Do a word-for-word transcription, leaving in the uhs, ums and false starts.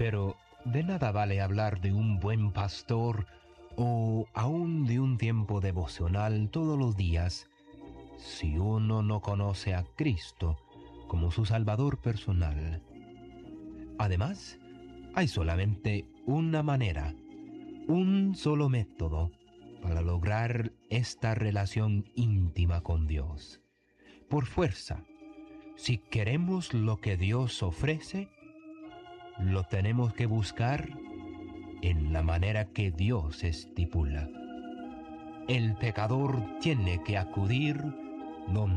Pero de nada vale hablar de un buen pastor o aún de un tiempo devocional todos los días si uno no conoce a Cristo como su Salvador personal. Además, hay solamente una manera, un solo método para lograr esta relación íntima con Dios. Por fuerza, si queremos lo que Dios ofrece, lo tenemos que buscar en la manera que Dios estipula. El pecador tiene que acudir donde